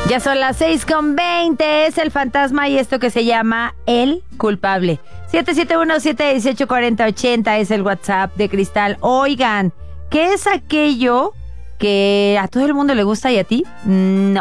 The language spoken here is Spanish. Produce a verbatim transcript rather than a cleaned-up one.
Ya son las seis con veinte, es el fantasma y esto que se llama El Culpable. siete siete uno, siete uno ocho, cuatro cero ocho cero es el WhatsApp de Cristal. Oigan, ¿qué es aquello que a todo el mundo le gusta y a ti? No.